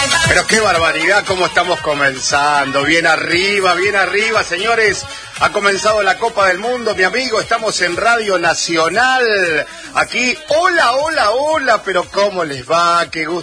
Pero qué barbaridad, cómo estamos comenzando. Bien arriba, señores. Ha comenzado la Copa del Mundo, mi amigo. Estamos en Radio Nacional. Aquí, hola, pero cómo les va. Qué gusto